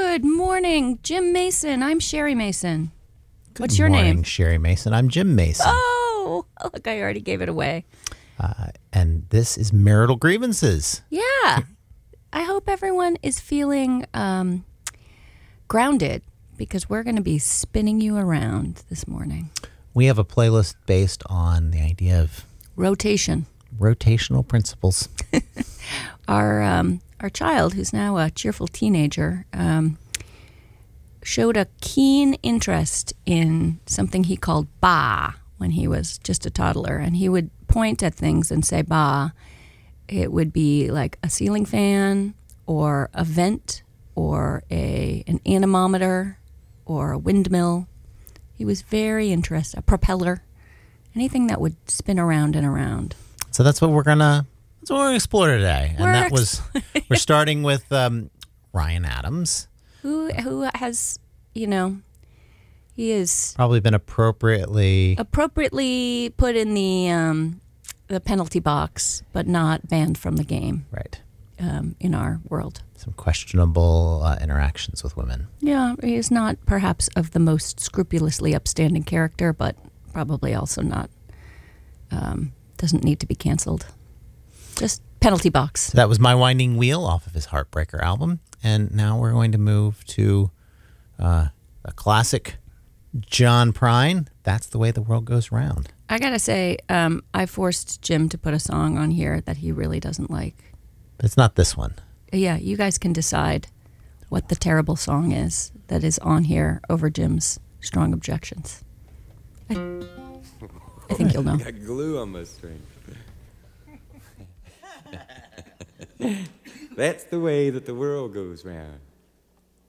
Good morning, Jim Mason. I'm Sherry Mason. What's Good your morning, name? Sherry Mason. I'm Jim Mason. Oh, look, I already gave it away. And this is Marital Grievances. Yeah. I hope everyone is feeling grounded because we're going to be spinning you around this morning. We have a playlist based on the idea of Rotation. rotational principles. Our child, who's now a cheerful teenager, showed a keen interest in something he called ba when he was just a toddler. And he would point at things and say ba. It would be like a ceiling fan or a vent or an anemometer or a windmill. He was very interested. A propeller. Anything that would spin around and around. So that's what we're gonna explore today. And we're starting with Ryan Adams. Who has, he is Probably been appropriately put in the penalty box, but not banned from the game. right. In our world. Some questionable interactions with women. Yeah, he is not perhaps of the most scrupulously upstanding character, but probably also not, doesn't need to be canceled. Just penalty box. So that was My Winding Wheel off of his Heartbreaker album. And now we're going to move to a classic John Prine, That's the Way the World Goes Round. I gotta say, I forced Jim to put a song on here that he really doesn't like. But it's not this one. Yeah, you guys can decide what the terrible song is that is on here over Jim's strong objections. I think you'll know. I got glue on my string. That's the way that the world goes round.